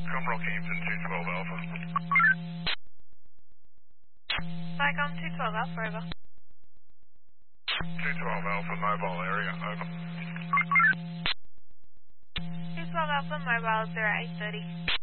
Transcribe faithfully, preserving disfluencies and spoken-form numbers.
Come Rockhampton, two twelve Alpha. Vicom two twelve Alpha, over. two twelve Alpha, mobile area, over. two twelve Alpha, mobile zero eight thirty.